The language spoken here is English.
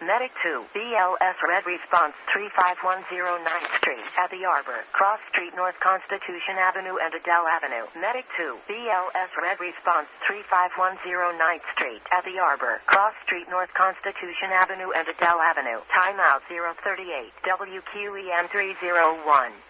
Medic 2, BLS Red Response 35109 9th Street at the Arbor, Cross Street North Constitution Avenue and Adele Avenue. Medic 2, BLS Red Response 35109 9th Street at the Arbor, Cross Street North Constitution Avenue and Adele Avenue. Timeout 038, WQEM 301.